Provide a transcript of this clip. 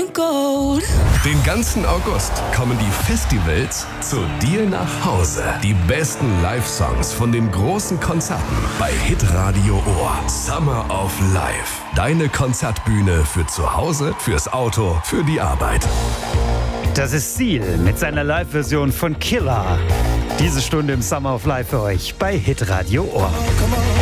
and gold. Den ganzen August kommen die Festivals zu dir nach Hause. Die besten Live-Songs von den großen Konzerten bei Hitradio Ohr. Summer of Life. Deine Konzertbühne für zu Hause, fürs Auto, für die Arbeit. Das ist Seal mit seiner Live-Version von Killer. Diese Stunde im Summer of Life für euch bei Hitradio Ohr.